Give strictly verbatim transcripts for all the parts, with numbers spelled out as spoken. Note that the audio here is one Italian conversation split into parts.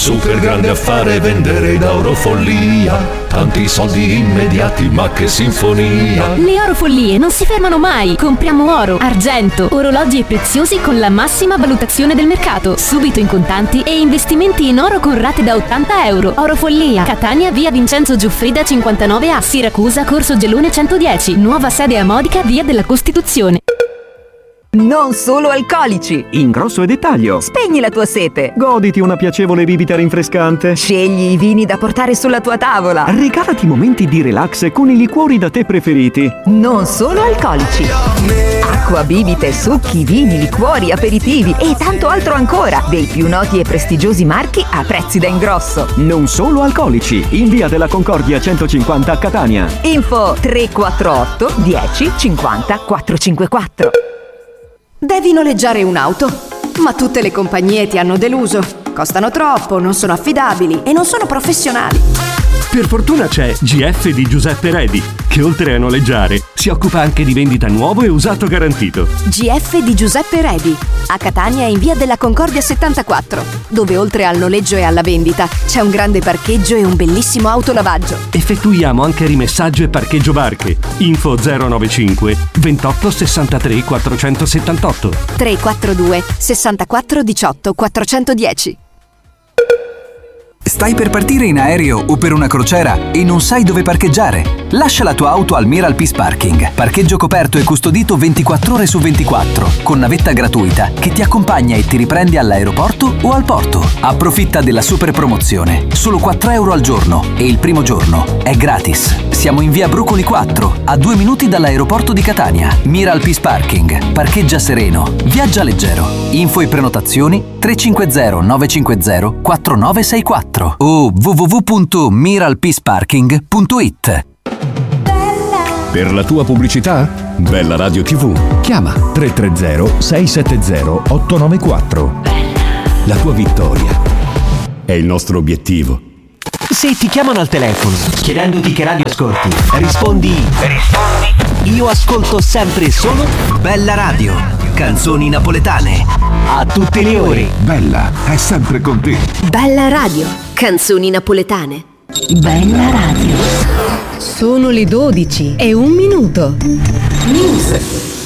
super grande affare vendere da Orofollia. Tanti soldi immediati, ma che sinfonia! Le Orofollie non si fermano mai. Compriamo oro, argento, orologi e preziosi con la massima valutazione del mercato, subito in contanti e investimenti in oro con rate da ottanta euro. Orofollia, Catania, via Vincenzo Giuffrida cinquantanove A, Siracusa, Corso Gelone centodieci, nuova sede a Modica, via della Costituzione. Non solo alcolici. Ingrosso e dettaglio. Spegni la tua sete. Goditi una piacevole bibita rinfrescante. Scegli i vini da portare sulla tua tavola. Regalati momenti di relax con i liquori da te preferiti. Non solo alcolici. Acqua, bibite, succhi, vini, liquori, aperitivi e tanto altro ancora, dei più noti e prestigiosi marchi a prezzi da ingrosso. Non solo alcolici. In via della Concordia centocinquanta a Catania. Info tre quattro otto dieci cinquanta quattrocentocinquantaquattro. Devi noleggiare un'auto, ma tutte le compagnie ti hanno deluso. Costano troppo, non sono affidabili e non sono professionali. Per fortuna c'è G F di Giuseppe Redi, che oltre a noleggiare si occupa anche di vendita nuovo e usato garantito. G F di Giuseppe Redi, a Catania in via della Concordia settantaquattro, dove oltre al noleggio e alla vendita c'è un grande parcheggio e un bellissimo autolavaggio. Effettuiamo anche rimessaggio e parcheggio barche. Info zero nove cinque ventotto sessantatré quattrocentosettantotto tre quattro due sessantaquattro diciotto quattrocentodieci. Stai per partire in aereo o per una crociera e non sai dove parcheggiare? Lascia la tua auto al Miral Peace Parking. Parcheggio coperto e custodito ventiquattro ore su ventiquattro, con navetta gratuita che ti accompagna e ti riprende all'aeroporto o al porto. Approfitta della super promozione. Solo quattro euro al giorno e il primo giorno è gratis. Siamo in via Brucoli quattro, a due minuti dall'aeroporto di Catania. Miral Peace Parking. Parcheggia sereno. Viaggia leggero. Info e prenotazioni tre cinque zero nove cinque zero quattro nove sei quattro o w w w punto miral peace parking punto i t. Per la tua pubblicità? Bella Radio tivù. Chiama tre tre zero sei sette zero otto nove quattro. La tua vittoria è il nostro obiettivo. Se ti chiamano al telefono chiedendoti che radio ascolti, rispondi Rispondi Io ascolto sempre solo Bella Radio, canzoni napoletane a tutte le ore. Bella è sempre con te. Bella Radio, canzoni napoletane. Bella Radio. Sono le dodici e un minuto. News.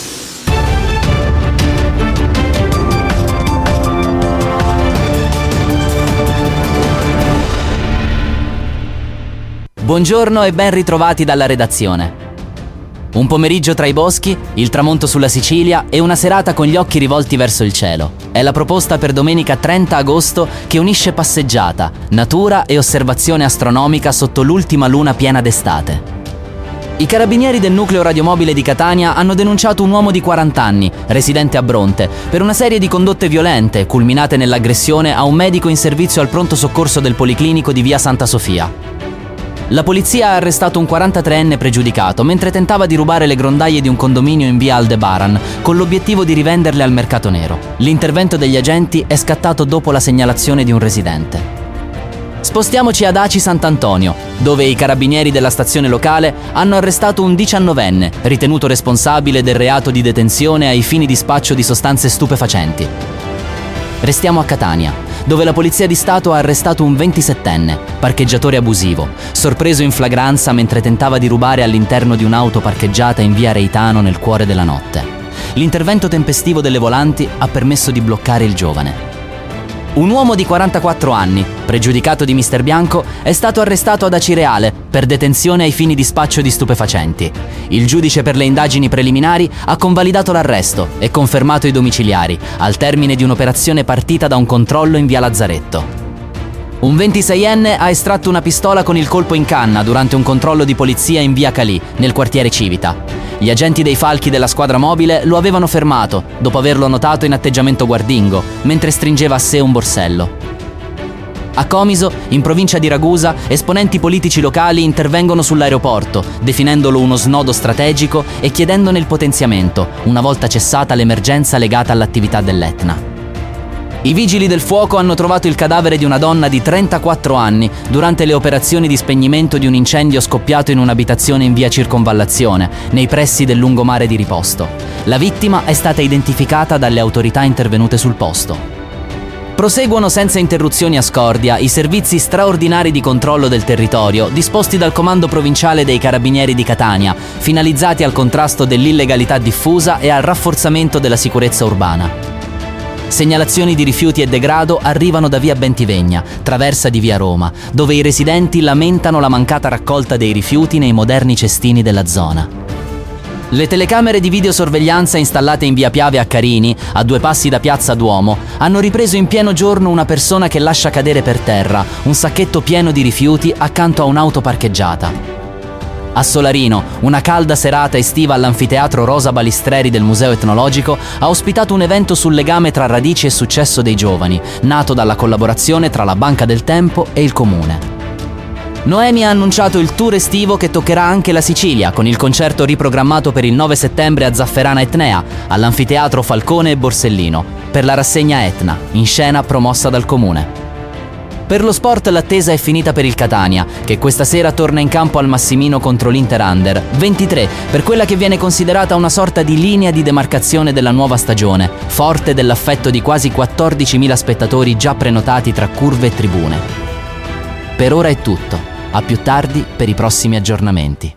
Buongiorno e ben ritrovati dalla redazione. Un pomeriggio tra i boschi, il tramonto sulla Sicilia e una serata con gli occhi rivolti verso il cielo. È la proposta per domenica trenta agosto che unisce passeggiata, natura e osservazione astronomica sotto l'ultima luna piena d'estate. I carabinieri del nucleo radiomobile di Catania hanno denunciato un uomo di quaranta anni, residente a Bronte, per una serie di condotte violente, culminate nell'aggressione a un medico in servizio al pronto soccorso del Policlinico di via Santa Sofia. La polizia ha arrestato un quarantatreenne pregiudicato mentre tentava di rubare le grondaie di un condominio in via Aldebaran con l'obiettivo di rivenderle al mercato nero. L'intervento degli agenti è scattato dopo la segnalazione di un residente. Spostiamoci ad Aci Sant'Antonio, dove i carabinieri della stazione locale hanno arrestato un diciannovenne ritenuto responsabile del reato di detenzione ai fini di spaccio di sostanze stupefacenti. Restiamo a Catania, dove la Polizia di Stato ha arrestato un ventisettenne, parcheggiatore abusivo, sorpreso in flagranza mentre tentava di rubare all'interno di un'auto parcheggiata in via Reitano nel cuore della notte. L'intervento tempestivo delle volanti ha permesso di bloccare il giovane. Un uomo di quarantaquattro anni, pregiudicato di Mister Bianco, è stato arrestato ad Acireale per detenzione ai fini di spaccio di stupefacenti. Il giudice per le indagini preliminari ha convalidato l'arresto e confermato i domiciliari, al termine di un'operazione partita da un controllo in via Lazzaretto. Un ventiseienne ha estratto una pistola con il colpo in canna durante un controllo di polizia in via Calì, nel quartiere Civita. Gli agenti dei falchi della squadra mobile lo avevano fermato, dopo averlo notato in atteggiamento guardingo, mentre stringeva a sé un borsello. A Comiso, in provincia di Ragusa, esponenti politici locali intervengono sull'aeroporto, definendolo uno snodo strategico e chiedendone il potenziamento, una volta cessata l'emergenza legata all'attività dell'Etna. I vigili del fuoco hanno trovato il cadavere di una donna di trentaquattro anni durante le operazioni di spegnimento di un incendio scoppiato in un'abitazione in via Circonvallazione, nei pressi del lungomare di Riposto. La vittima è stata identificata dalle autorità intervenute sul posto. Proseguono senza interruzioni a Scordia i servizi straordinari di controllo del territorio disposti dal Comando Provinciale dei Carabinieri di Catania, finalizzati al contrasto dell'illegalità diffusa e al rafforzamento della sicurezza urbana. Segnalazioni di rifiuti e degrado arrivano da via Bentivegna, traversa di via Roma, dove i residenti lamentano la mancata raccolta dei rifiuti nei moderni cestini della zona. Le telecamere di videosorveglianza installate in via Piave a Carini, a due passi da piazza Duomo, hanno ripreso in pieno giorno una persona che lascia cadere per terra un sacchetto pieno di rifiuti accanto a un'auto parcheggiata. A Solarino, una calda serata estiva all'anfiteatro Rosa Balistreri del Museo Etnologico ha ospitato un evento sul legame tra radici e successo dei giovani, nato dalla collaborazione tra la Banca del Tempo e il Comune. Noemi ha annunciato il tour estivo che toccherà anche la Sicilia, con il concerto riprogrammato per il nove settembre a Zafferana Etnea, all'anfiteatro Falcone e Borsellino, per la rassegna Etna, in scena promossa dal Comune. Per lo sport l'attesa è finita per il Catania, che questa sera torna in campo al Massimino contro l'Inter Under, ventitré, per quella che viene considerata una sorta di linea di demarcazione della nuova stagione, forte dell'affetto di quasi quattordicimila spettatori già prenotati tra curve e tribune. Per ora è tutto, a più tardi per i prossimi aggiornamenti.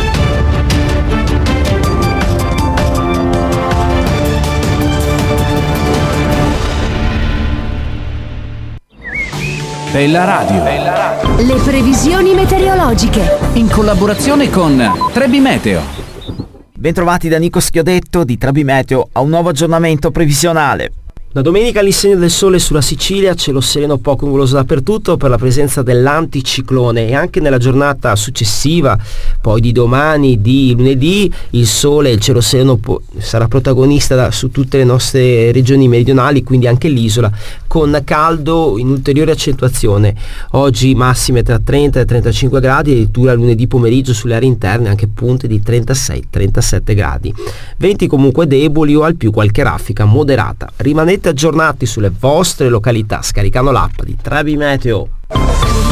Bella Radio. Le previsioni meteorologiche. In collaborazione con Trebi Meteo. Bentrovati da Nico Schiodetto di Trebi Meteo a un nuovo aggiornamento previsionale. Da domenica l'insegna del sole sulla Sicilia, cielo sereno poco nuvoloso dappertutto per la presenza dell'anticiclone, e anche nella giornata successiva, poi di domani, di lunedì, il sole e il cielo sereno po- sarà protagonista da, su tutte le nostre regioni meridionali, quindi anche l'isola, con caldo in ulteriore accentuazione. Oggi massime tra trenta e trentacinque gradi, addirittura lunedì pomeriggio sulle aree interne anche punte di trentasei trentasette gradi. Venti comunque deboli o al più qualche raffica moderata. Rimanete aggiornati sulle vostre località scaricando l'app di Trebi Meteo.